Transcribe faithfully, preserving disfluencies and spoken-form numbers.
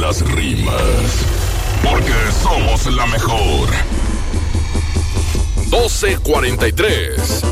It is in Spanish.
las rimas. Porque somos la mejor. doce cuarenta y tres.